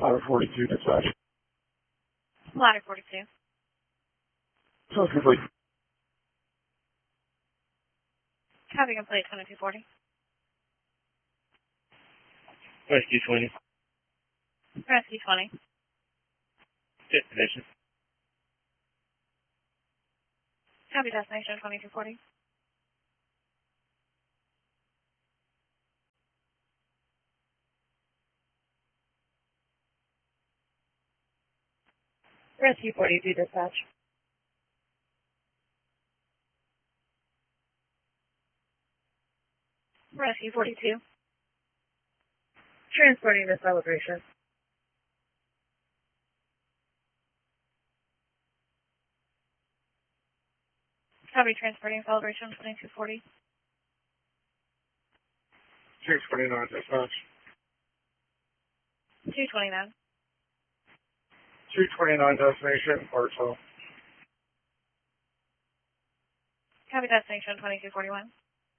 Ladder 42, dispatch. Ladder 42. Sounds complete. Copy complete, 2240. Rescue 20. Rescue 20. Destination. Copy destination, 2240. Rescue 42, dispatch. Rescue 42. Transporting to celebration. Copy transporting celebration, 2240. 629, dispatch. 229. 229, destination, Hartsville. Copy destination, 2241.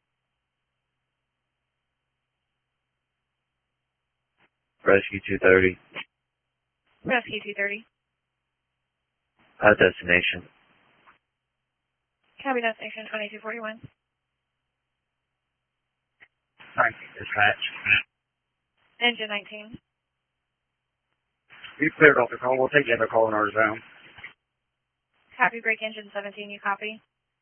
Rescue 230. Rescue 230. Destination. Copy destination, 2241. Thank you, dispatch. Engine 19. We've cleared off the call. We'll take the other call in our zone. Copy break engine 17, you copy?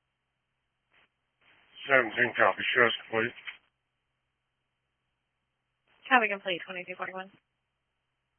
17 copy. Shows complete. Copy complete, 2241.